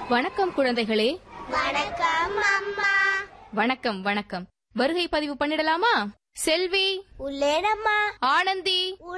வணக்கம் குழந்தைகளே. வணக்கம் அம்மா. வணக்கம் வணக்கம். வருகை பதிவு பண்ணிடலாமா? செல்வி, உள்ளேனம்மா. ஆனந்தி,